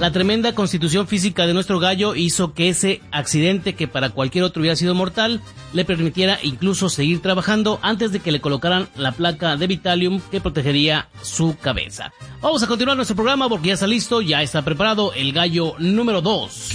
La tremenda constitución física de nuestro gallo hizo que ese accidente, que para cualquier otro hubiera sido mortal, le permitiera incluso seguir trabajando antes de que le colocaran la placa de Vitalium que protegería su cabeza. Vamos a continuar nuestro programa porque ya está listo, ya está preparado el gallo número 2.